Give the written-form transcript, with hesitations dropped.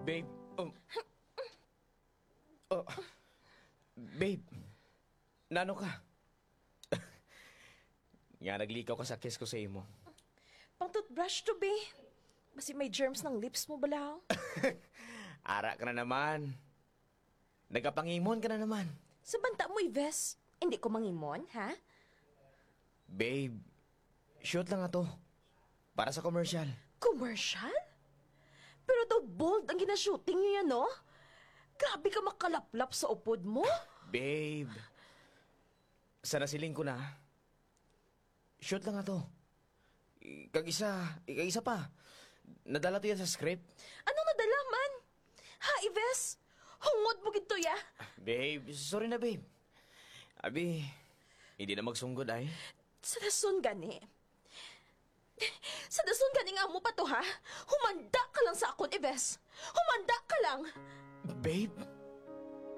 Babe, oh, babe, nano ka? Nga naglikaw ka sa kiss ko sa imo. Pang toothbrush to, be. Basi may germs ng lips mo balaw. Ara ka na naman. Nagkapangimon ka na naman. Sa banta mo, Ives. Hindi ko mangimon, ha? Babe, shoot lang ato. Para sa commercial. Commercial? Pero daw bold ang ginashooting niyo yan, no? Grabe ka makalaplap sa upod mo. Babe, sa nasiling ko na. Shoot lang ato. Ikag-isa pa. Nadala to yan sa script. Anong nadala man? Ha, Ives? Hungod mo gito, ya? Babe, sorry na babe. Abi, hindi na magsunggod ay. Sa dason gani. Sa dason gani nga mo pa to, ha? Humanda ka lang sa akon, Ives. Humanda ka lang. Babe,